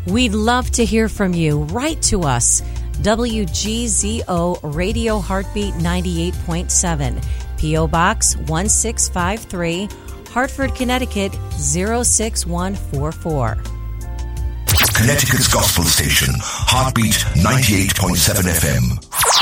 We'd love to hear from you. Write to us. WGZO Radio Heartbeat 98.7, P.O. Box 1653, Hartford, Connecticut 06144. Connecticut's gospel station, Heartbeat 98.7 FM.